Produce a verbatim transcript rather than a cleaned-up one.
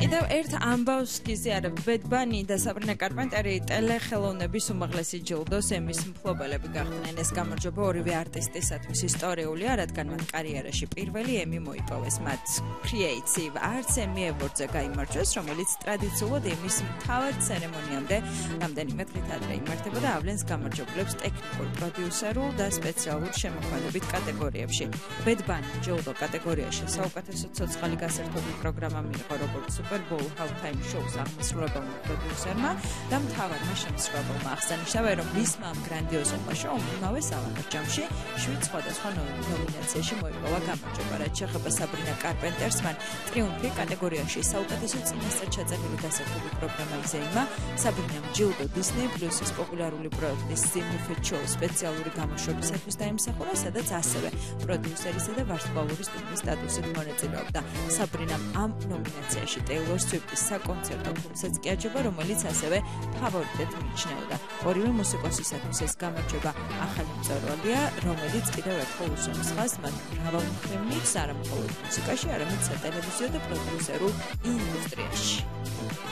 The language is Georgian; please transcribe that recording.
კიდევ ერთ ამბავს გიზი არა ბედ ბანი და საბრინა კარპენტერი ტელეხელოვნების უმაღლესი ჯილდოს ემის მფლობელები გახდნენ. ეს გამარჯვება ორივე არტისტისათვის ისტორიულია, რადგან მათ კარიერაში პირველი ემი მოიპოვეს. მათ Creative Arts Emmy Awards-ზე გაიმარჯვეს, რომელიც ტრადიციულად ემის მთავარ ცერემონიამდე რამდენიმე დღით ადრე იმართებოდა. ავლენს გამარჯვებულებს ტექნიკურ, პროდიუსერულ და სპეციალურ შემოქმედებით კატეგორიებში. ბედ ბანი ჯილდო კატეგორიაში საუკეთესო ცოცხალი გასართობი პროგრამა მიიღო როგორც Super Bowl Halftime Show-ს აღმასრულებელმა პროდიუსერმა და მთავარმა შემსრულებელმა. აღსანიშნავია, რომ მისმა ამ გრანდიოზულმა შოუმ იმავე სავარჯამში შვიდ სხვადასხვა ნომინაციაში მოიპოვა გამარჯვება. რაც შეეხება საბრინა კარპენტერს, მან ტრიუმფი კატეგორიაში საუკეთესო წინასწარ ჩაწერილი გასართობი პროგრამა იზეიმა. საბრინამ ჯილდო Disney Plus-ის პოპულარული პროექტის Zimmerfeld Show სპეციალური გამოშვებისათვის დაიმსახურა, სადაც ასევე პროდიუსერისა და ვარსკვლავური სტუმრის სტატუსით მონაწილეობდა. საბრინამ ამ ნომინაციაში Taylor Swift-ის საკონცერტო ფულსაც კი აჯობა, რომელიც ასევე ფავორიტად მიიჩნეოდა. ორივე მუსიკოსისათვის ეს გამარჯვება ახალი მწვერვალია, რომელიც კიდევ ერთხელ უსვამს ხაზს მათ მრავალმხრივ არა მხოლოდ მუსიკაში, არამედ სატელევიზიო და პროდიუსერულ ინდუსტრიაში.